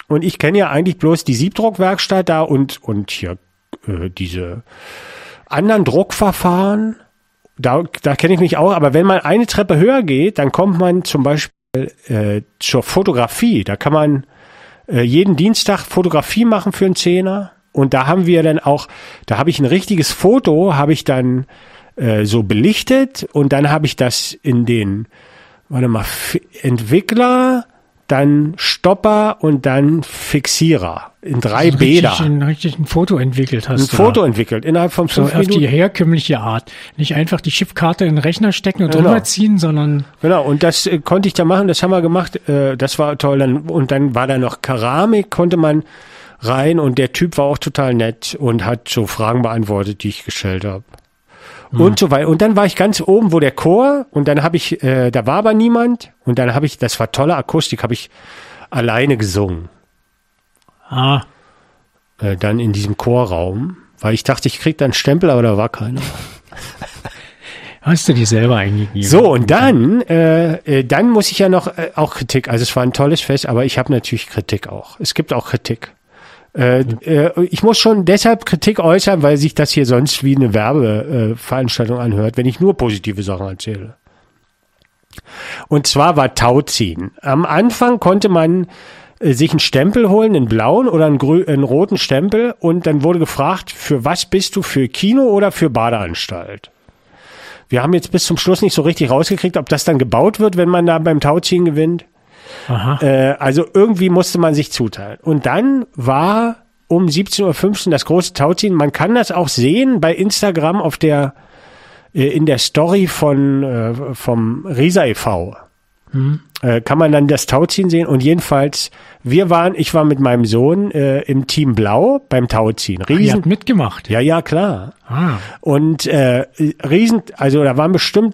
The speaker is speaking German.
Und ich kenne ja eigentlich bloß die Siebdruckwerkstatt da und hier diese anderen Druckverfahren. Da kenne ich mich auch. Aber wenn man eine Treppe höher geht, dann kommt man zum Beispiel zur Fotografie. Da kann man jeden Dienstag Fotografie machen für einen Zehner. Und da haben wir dann auch, da habe ich ein richtiges Foto, habe ich dann so belichtet und dann habe ich das in den, Entwickler, dann Stopper und dann Fixierer in 3 Bäder. Richtig ein Foto entwickelt hast du. Ein Foto entwickelt, innerhalb von 5 Minuten. Auf die herkömmliche Art. Nicht einfach die Chipkarte in den Rechner stecken und drüber ziehen, sondern... Genau, und das konnte ich da machen, das haben wir gemacht, das war toll. Und dann war da noch Keramik, konnte man rein und der Typ war auch total nett und hat so Fragen beantwortet, die ich gestellt habe. Und so weiter. Und dann war ich ganz oben, wo der Chor, und dann habe ich, da war aber niemand, und dann habe ich, das war tolle Akustik, habe ich alleine gesungen. Dann in diesem Chorraum, weil ich dachte, ich krieg da einen Stempel, aber da war keiner. Hast du die selber eingegeben? So, und dann muss ich ja noch auch Kritik, also es war ein tolles Fest, aber ich habe natürlich Kritik auch. Es gibt auch Kritik. Ich muss schon deshalb Kritik äußern, weil sich das hier sonst wie eine Werbeveranstaltung anhört, wenn ich nur positive Sachen erzähle. Und zwar war Tauziehen. Am Anfang konnte man sich einen Stempel holen, einen blauen oder einen roten Stempel, und dann wurde gefragt, für was bist du, für Kino oder für Badeanstalt? Wir haben jetzt bis zum Schluss nicht so richtig rausgekriegt, ob das dann gebaut wird, wenn man da beim Tauziehen gewinnt. Also irgendwie musste man sich zuteilen. Und dann war um 17.15 Uhr das große Tauziehen. Man kann das auch sehen bei Instagram auf in der Story vom Riesa e.V. Kann man dann das Tauziehen sehen. Und jedenfalls, ich war mit meinem Sohn im Team Blau beim Tauziehen. Ihr habt mitgemacht? Ja, klar. Und also da waren bestimmt